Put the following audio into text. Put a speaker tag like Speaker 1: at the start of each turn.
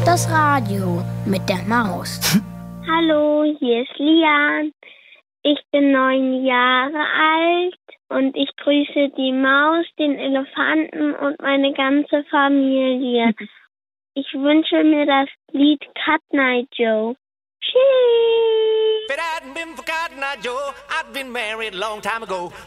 Speaker 1: Das Radio mit der Maus.
Speaker 2: Hallo, hier ist Lian. Ich bin 9 Jahre alt und ich grüße die Maus, den Elefanten und meine ganze Familie. Ich wünsche mir das Lied Cat Night Joe. Tschüss!
Speaker 3: If it hadn't been for Cotton Eye Joe, I'd been married a long time ago.